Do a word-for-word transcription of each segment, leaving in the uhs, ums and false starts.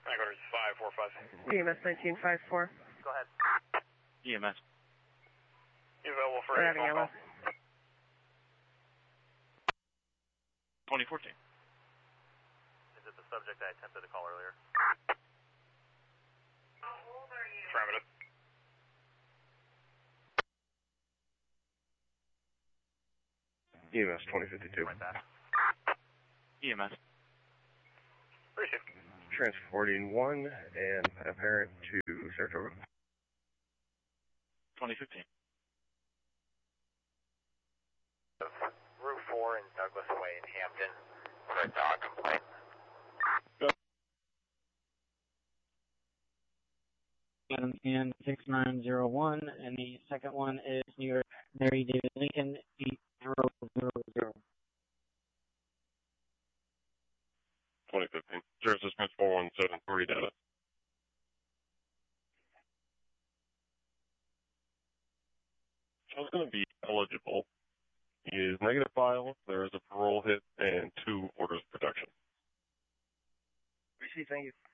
Vanguard is five four five. E M S nineteen five four. Go ahead. E M S. You available for We're a having phone L S. call? twenty fourteen. Is it the subject I attempted to call earlier? How old are you? Affirmative. E M S twenty fifty-two. Right back. E M S. Appreciate it. Transporting one and a parent to Saratoga. twenty fifteen. Route four in Douglas Way in Hampton. For a dog complaint. And, and six nine zero one, and the second one is New York Mary David Lincoln eight zero zero zero. twenty fifteen. Zero suspense four one seven three data. Child's going to be eligible. He is negative file, there is a parole hit, and two orders of protection. Receive, thank you.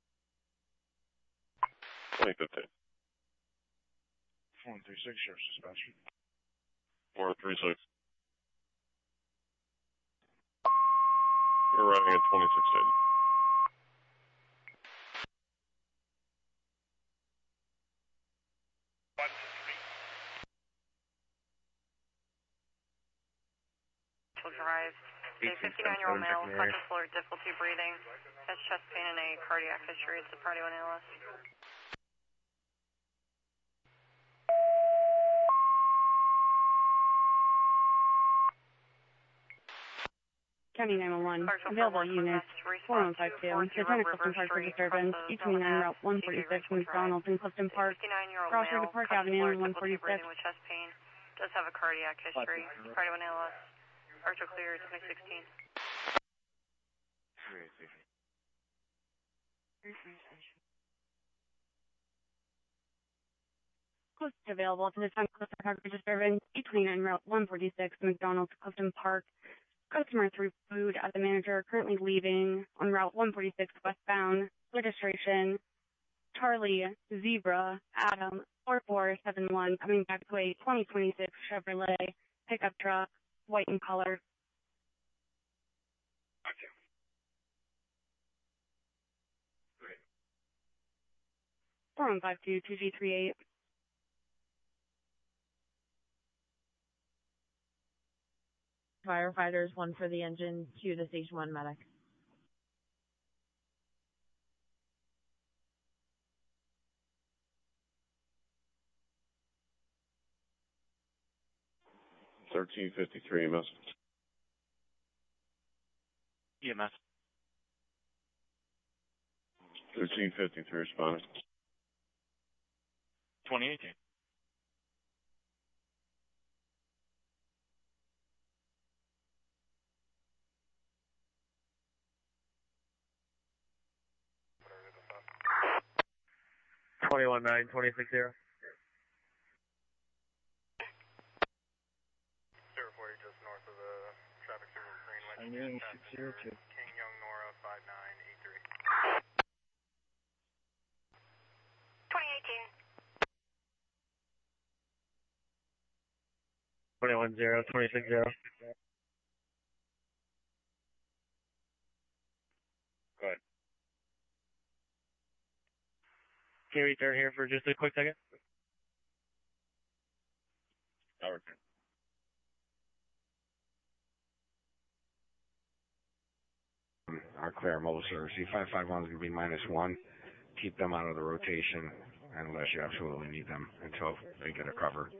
twenty fifteen. four one three six, Sheriff's Dispatch. four three six. We're arriving at twenty sixteen. One two three. Children arrived. A fifty-nine-year-old male, conscious alert, difficulty breathing, has chest pain and a cardiac history. It's a cardio analyst. County nine one one, available units, four one five two, Lieutenant Clifton Park for disturbance, E twenty-nine Route one forty-six, McDonald's and Clifton Park, Crossroad to Park Avenue, one forty-six. With chest pain, does have a cardiac history. Cardio analyst. Archer cleared, twenty sixteen. Close available to the time Clifton Park for disturbance, E twenty-nine Route one forty-six, McDonald's, Clifton Park. Customer through food at the manager, currently leaving on Route one forty-six westbound. Registration, Charlie Zebra Adam four four seven one, coming back to a twenty twenty-six Chevrolet pickup truck, white in color. Okay. four one five two, two G three eight. Firefighters, one for the engine, two to station one medic. thirteen fifty-three E M S. E M S. thirteen fifty-three responding. twenty eighteen. twenty-one nine, twenty-six zero. zero four, just north of the traffic signal Greenwich. I knew six zero two. King Young Nora five nine eight three. twenty eighteen. twenty-one zero, twenty-six zero. Go ahead. Can you return here for just a quick second? I'll return. Our clear mobile service. C five five one is going to be minus one. Keep them out of the rotation unless you absolutely need them until they get a cover.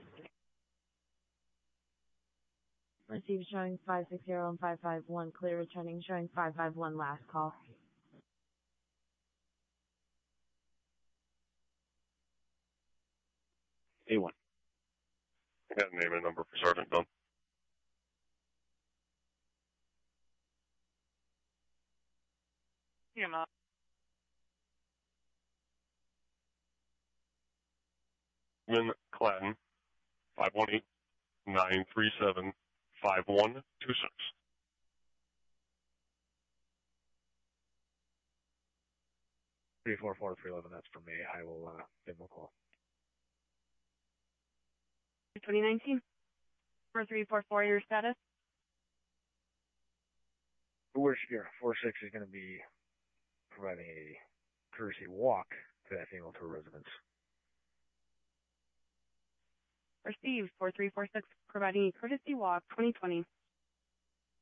Receive showing five six zero and five five one, clear returning showing five five one, last call. A one. I got a name and number for Sergeant Dunn. Yeah, ma. Lynn Cladden, five one eight, nine three seven, five one two six. three four four, three eleven, that's for me. I will uh, give him a call. twenty nineteen, four three four four, your status? We're here. four six is going to be providing a courtesy walk to that female to her residence. Received, four three four six, providing a courtesy walk, twenty twenty.